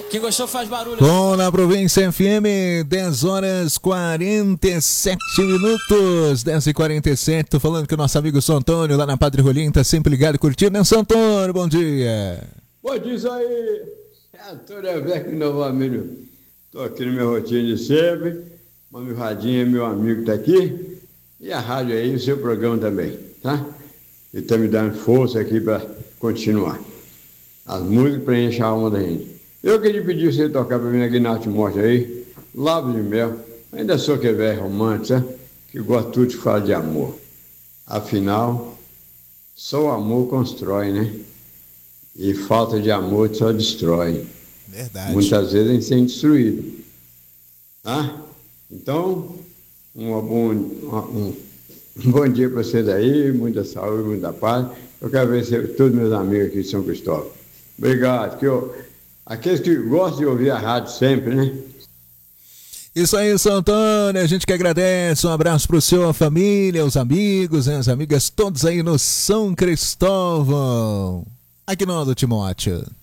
Quem gostou faz barulho. Com na Província FM, 10 horas 47 minutos, 10h47. Tô falando que o nosso amigo São Antônio, lá na Padre Rolim, tá sempre ligado e curtindo, né, São Antônio? Bom dia. Bom dia, isso aí. É Antônio Alberto novamente. Tô aqui na minha rotina de sempre. Mano Radinho é meu amigo, tá aqui. E a rádio aí, o seu programa também, tá? Ele tá me dando força aqui para continuar. As músicas preenchem a alma da gente. Eu queria pedir você tocar para mim na Guiná Timóteo aí, Lábios de Mel. Ainda sou que é velho romântico, sabe? Que gosta tudo de falar de amor. Afinal, só o amor constrói, né? E falta de amor só destrói. Verdade. Muitas vezes a gente sente destruído. Tá? Então, um bom dia para vocês aí, muita saúde, muita paz. Eu quero ver todos meus amigos aqui de São Cristóvão. Obrigado. Aqueles que gostam de ouvir a rádio sempre, né? Isso aí, São Antônio, a gente que agradece, um abraço pro senhor, a família, os amigos, né, as amigas, todos aí no São Cristóvão. Aguinaldo Timóteo.